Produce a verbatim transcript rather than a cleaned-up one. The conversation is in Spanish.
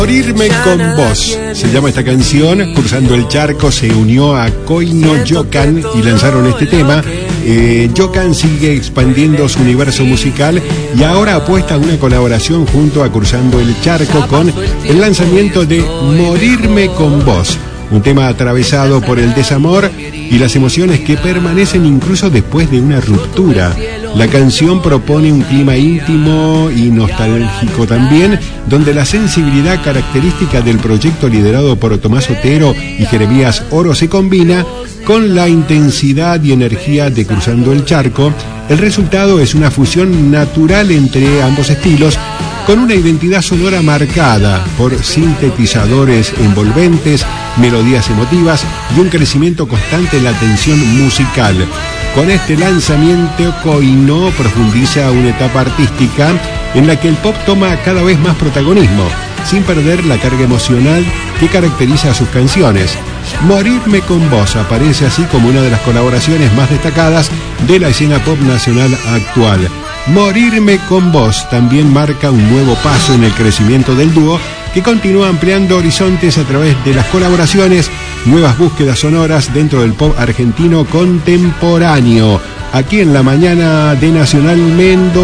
Morirme con vos, se llama esta canción. Cruzando el Charco se unió a Koino Yokan y lanzaron este tema. eh, Yokan sigue expandiendo su universo musical y ahora apuesta a una colaboración junto a Cruzando el Charco con el lanzamiento de Morirme con vos, un tema atravesado por el desamor y las emociones que permanecen incluso después de una ruptura. La canción propone un clima íntimo y nostálgico también, donde la sensibilidad característica del proyecto liderado por Tomás Otero y Jeremías Oro se combina con la intensidad y energía de Cruzando el Charco. El resultado es una fusión natural entre ambos estilos, con una identidad sonora marcada por sintetizadores envolventes, melodías emotivas y un crecimiento constante en la tensión musical. Con este lanzamiento, Koino profundiza una etapa artística en la que el pop toma cada vez más protagonismo, sin perder la carga emocional que caracteriza a sus canciones. Morirme con vos aparece así como una de las colaboraciones más destacadas de la escena pop nacional actual. Morirme con vos también marca un nuevo paso en el crecimiento del dúo, que continúa ampliando horizontes a través de las colaboraciones, nuevas búsquedas sonoras dentro del pop argentino contemporáneo. Aquí en la mañana de Nacional Mendoza.